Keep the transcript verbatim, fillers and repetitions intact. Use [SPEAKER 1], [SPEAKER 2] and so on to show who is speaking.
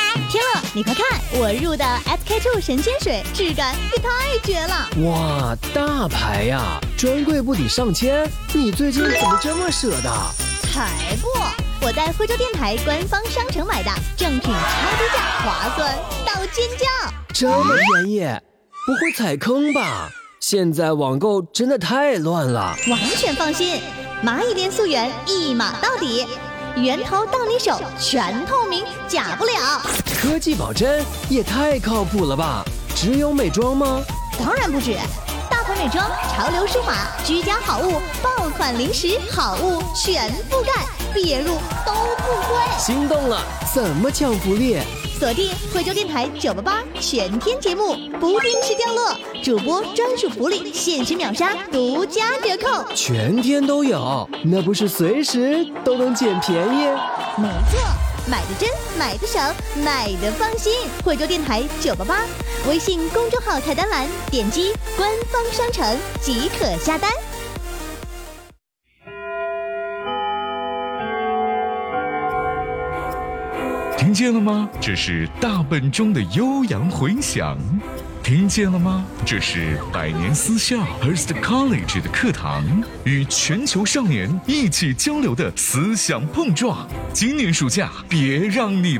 [SPEAKER 1] 天乐，你快看，我入的 S K two 神仙水，质感也太绝了！
[SPEAKER 2] 哇，大牌呀，专柜不抵上千，你最近怎么这么舍得？
[SPEAKER 1] 才不！我在惠州电台官方商城买的，正品超低价，划算到尖叫！
[SPEAKER 2] 这么便宜，不会踩坑吧？现在网购真的太乱了。
[SPEAKER 1] 完全放心，蚂蚁链溯源一码到底，源头到你手，全透明，假不了。
[SPEAKER 2] 科技保真也太靠谱了吧？只有美妆吗？
[SPEAKER 1] 当然不止，大牌美妆、潮流舒码、居家好物、爆款零食好物全覆盖，别入都不亏。
[SPEAKER 2] 心动了，怎么抢福利？
[SPEAKER 1] 锁定惠州电台九八八全天节目，不定时降落，主播专属福利，限时秒杀，独家折扣，
[SPEAKER 2] 全天都有，那不是随时都能捡便宜？
[SPEAKER 1] 没错，买的真，买的省，买的放心。惠州电台九八八，微信公众号菜单栏点击官方商城即可下单。
[SPEAKER 3] 听见了吗？这是大本钟的悠扬回响。听见了吗？这是百年私校 Hearst College 的课堂，与全球少年一起交流的思想碰撞。今年暑假，别让你